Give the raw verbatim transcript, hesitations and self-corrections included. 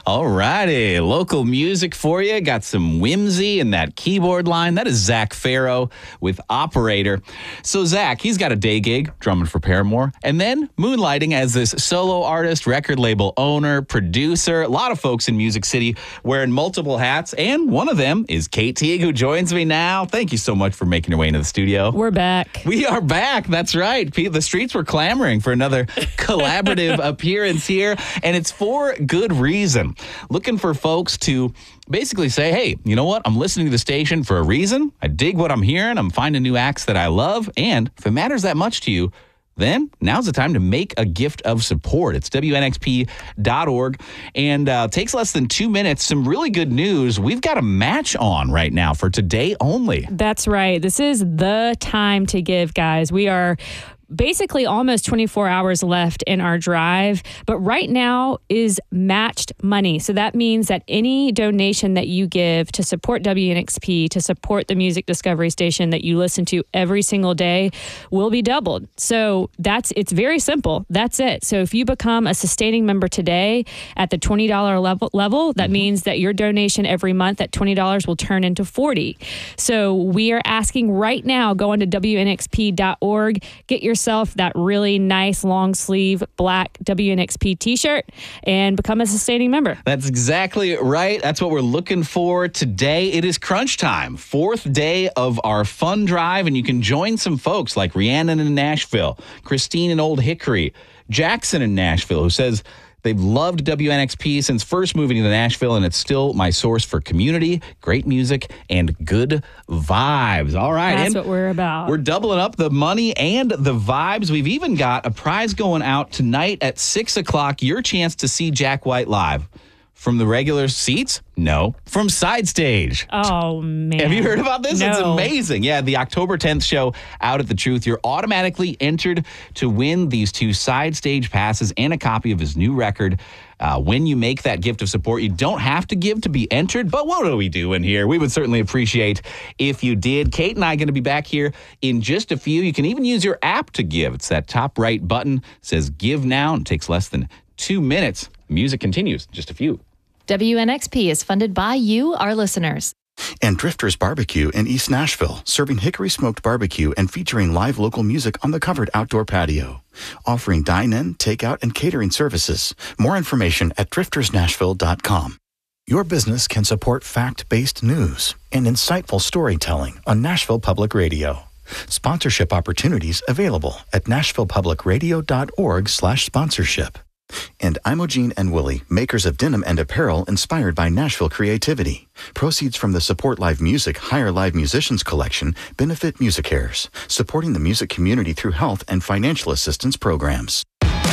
All righty. Local music for you. Got some whimsy in that keyboard line. That is Zach Farrow with Operator. So Zach, he's got a day gig drumming for Paramore and then moonlighting as this solo artist, record label owner, producer. A lot of folks in Music City wearing multiple hats, and one of them is Kate Teague, who joins me now. Thank you so much for making your way into the studio. We're back. We are back. That's right. The streets were clamoring for another collaborative appearance here, and it's for good reason. Looking for folks to basically say, hey, you know what? I'm listening to the station for a reason. I dig what I'm hearing. I'm finding new acts that I love. And if it matters that much to you, then now's the time to make a gift of support. It's W N X P dot org and uh, takes less than two minutes. Some really good news. We've got a match on right now for today only. That's right. This is the time to give, guys. We are basically almost twenty-four hours left in our drive, but right now is matched money. So that means that any donation that you give to support W N X P, to support the music discovery station that you listen to every single day, will be doubled. So that's, it's very simple. That's it. So if you become a sustaining member today at the twenty dollars level, level that mm-hmm. means that your donation every month at twenty dollars will turn into forty dollars. So we are asking right now, go on to W N X P dot org, get your yourself that really nice long sleeve black W N X P t-shirt and become a sustaining member. That's exactly right. That's what we're looking for today. It is crunch time, fourth day of our fun drive, and you can join some folks like Rhiannon in Nashville, Christine in Old Hickory, Jackson in Nashville, who says they've loved W N X P since first moving to Nashville, and it's still my source for community, great music, and good vibes. All right. That's and what we're about. We're doubling up the money and the vibes. We've even got a prize going out tonight at six o'clock. Your chance to see Jack White live. From the regular seats? No. From Side Stage. Oh, man. Have you heard about this? No. It's amazing. Yeah, the October tenth show out at the Truth. You're automatically entered to win these two Side Stage passes and a copy of his new record. Uh, when you make that gift of support, you don't have to give to be entered, but what are we doing here? We would certainly appreciate if you did. Kate and I are going to be back here in just a few. You can even use your app to give. It's that top right button. It says Give Now. It takes less than two minutes. Music continues in just a few. W N X P is funded by you, our listeners. And Drifters Barbecue in East Nashville, serving hickory smoked barbecue and featuring live local music on the covered outdoor patio. Offering dine-in, takeout, and catering services. More information at drifters nashville dot com. Your business can support fact-based news and insightful storytelling on Nashville Public Radio. Sponsorship opportunities available at nashville public radio dot org slash sponsorship. And Imogene and Willie, makers of denim and apparel inspired by Nashville creativity. Proceeds from the Support Live Music Hire Live Musicians collection benefit MusiCares, supporting the music community through health and financial assistance programs.